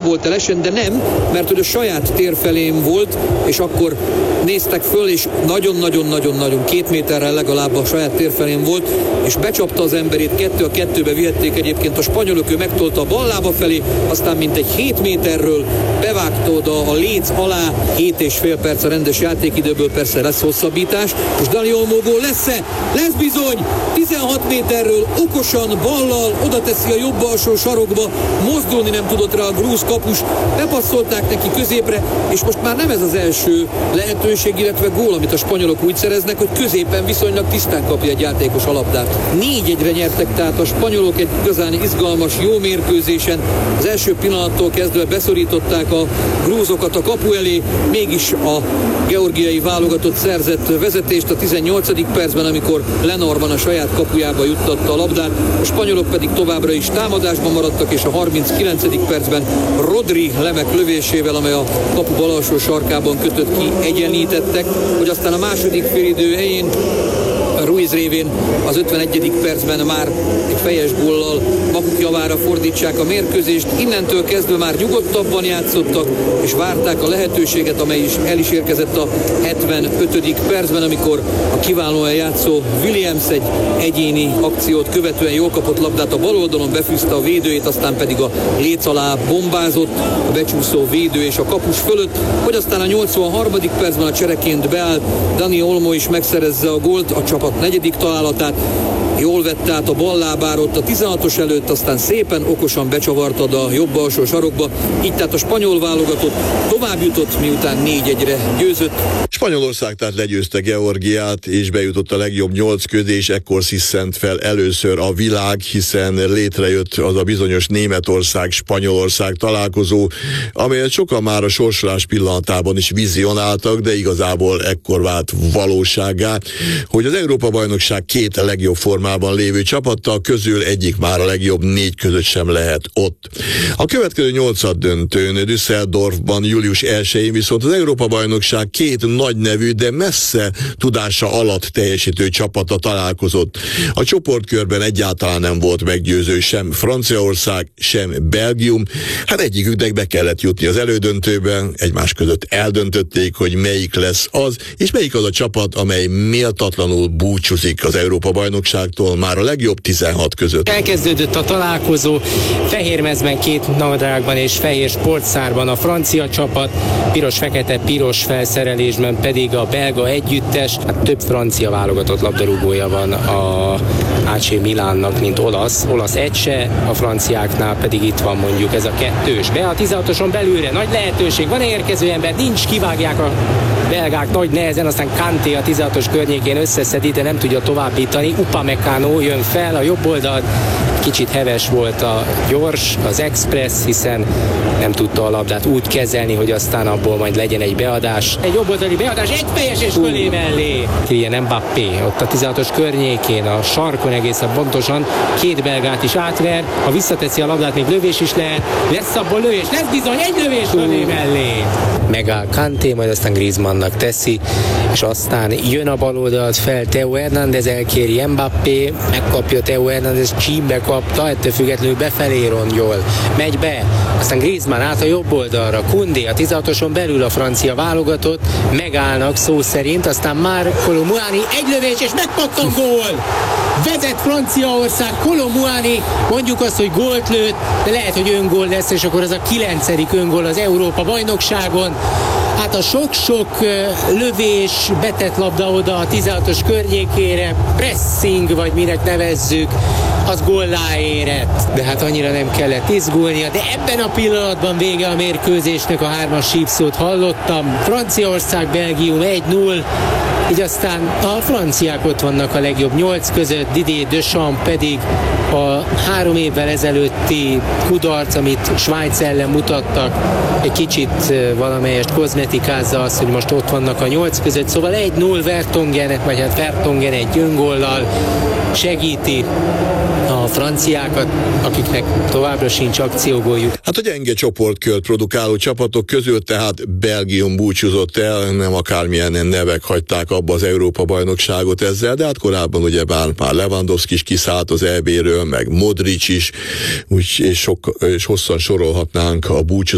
volt elesen, de nem, mert hogy a saját tér felén volt, és akkor néztek föl, és nagyon-nagyon-nagyon 2 méterrel legalább a saját tér felén volt, és becsapta az emberét, 2-2-be vihették egyébként a spanyolok, ő megtolta a bal lába felé, aztán mintegy 7 méterről bevágta oda a léc alá, 7,5 perc a rendes játékidőből, persze lesz hosszabbítás, és Dani Olmo gól lesz-e? Lesz bizony! 16 méterről okosan ballal oda teszi a jobb alsó sarokba, mozdulni nem tudott rá a grúz kapus, bepasszolták neki középre, és most már nem ez az első lehetőség, illetve gól, amit a spanyolok úgy szereznek, hogy középen viszonylag tisztán kapja egy játékos a labdát. 4-1-re nyertek tehát a spanyolok egy igazán izgalmas, jó mérkőzésen. Az első pillanattól kezdve beszorították a grúzokat a kapu elé, mégis a georgiai válogatott szerzett vezetést a 18. percben, amikor Lenormand a saját kapujába juttatta a labdát, a spanyolok pedig továbbra is támadásban maradtak, és a 39. percben Rodri lemek lövésével, amely a kapu bal alsó sarkában kötött ki, egyenlítettek, hogy aztán a második félidő helyén Ruiz révén az 51. percben már egy fejes góllal maguk javára fordítsák a mérkőzést. Innentől kezdve már nyugodtabban játszottak, és várták a lehetőséget, amely is el is érkezett a 75. percben, amikor a kiválóan játszó Williams egy egyéni akciót követően jól kapott labdát a bal oldalon, befűzte a védőjét, aztán pedig a léc alá bombázott a becsúszó védő és a kapus fölött, hogy aztán a 83. percben a csereként beállt Dani Olmo is megszerezze a gólt, a csapat 4. találatát. Jól vette át a bal lábára ott a 16-os előtt, aztán szépen okosan becsavartad a jobb alsó sarokba. Így tehát a spanyol válogatott tovább jutott, miután 4-1-re győzött. Spanyolország tehát legyőzte Georgiát, és bejutott a legjobb 8 közé, és ekkor sziszent fel először a világ, hiszen létrejött az a bizonyos Németország-Spanyolország találkozó, amelyet sokan már a sorsolás pillanatában is vizionáltak, de igazából ekkor vált valósággá, hogy az Európa-bajnokság 2 legjobb formában lévő csapattal közül egyik már a legjobb 4 között sem lehet ott. A következő 8. döntőn Düsseldorfban július 1-én viszont az Európa-bajnokság 2 nagy nevű, de messze tudása alatt teljesítő csapata találkozott. A csoportkörben egyáltalán nem volt meggyőző sem Franciaország, sem Belgium. Hát egyiküknek be kellett jutni az elődöntőben, egymás között eldöntötték, hogy melyik lesz az, és melyik az a csapat, amely méltatlanul búcsúzik az Európa-bajnokságtól már a legjobb 16 között. Elkezdődött a találkozó, fehérmezben 2 nadrágban és fehér sportszárban a francia csapat, piros-fekete-piros felszerelésben pedig a belga együttes. Hát több francia válogatott labdarúgója van a AC Milánnak, mint olasz. Olasz egy se, a franciáknál pedig itt van mondjuk ez a 2-ös. Be a 16-oson belülre, nagy lehetőség, van érkező ember, nincs, kivágják a belgák nagy nehezen, aztán Kanté a 16-os környékén összeszedi, de nem tudja továbbítani. Upamecano jön fel a jobb oldalt, kicsit heves volt a gyors, az express, hiszen nem tudta a labdát úgy kezelni, hogy aztán abból majd legyen egy beadás. Egy jobboldali beadás, egy fejes és fölé mellé. Kylian Mbappé ott a 16-os környékén, a sarkon egészen pontosan 2 belgát is átver. Ha visszateszi a labdát, még lövés is lehet. Lesz abból lövés, lesz bizony egy lövés fölé mellé. Megáll Kanté, majd aztán Griezmannnak teszi, és aztán jön a bal oldalt fel Theo Hernández, elkéri Mbappé, megkapja Theo Hernández, csímbe kapta, ettől függetlenül befelé rongyol, megy be, aztán Griezmann át a jobb oldalra, Koundé a 16-oson belül a francia válogatott, megállnak szó szerint, aztán már Kolo Muani, egy lövés és megpattan gól! Vezet Franciaország, Kolo Muani, mondjuk azt, hogy gólt lőtt, de lehet, hogy öngól lesz, és akkor ez a 9. öngól az Európa-bajnokságon. Hát a sok-sok lövés, betett labda oda a 16-os környékére, pressing, vagy minek nevezzük, az góllá érett. De hát annyira nem kellett izgulnia, de ebben a pillanatban vége a mérkőzésnek, a 3-as sípszót hallottam. Franciaország, Belgium 1-0, így aztán a franciák ott vannak a legjobb 8 között, Didier Deschamps pedig a 3 évvel ezelőtti kudarc, amit Svájc ellen mutattak, egy kicsit valamelyest kozmetikázza azt, hogy most ott vannak a 8 között, szóval 1-0 Vertonghen, vagy hát Vertonghen egy öngóllal segíti a franciákat, akiknek továbbra sincs akciógóljuk. Hát a gyenge csoportkört produkáló csapatok közül tehát Belgium búcsúzott el, nem akármilyen nevek hagyták abba az Európa-bajnokságot ezzel, de hát korábban ugyebár már Lewandowski is kiszállt az EB-ről, meg Modric is, és hosszan sorolhatnánk a búcsú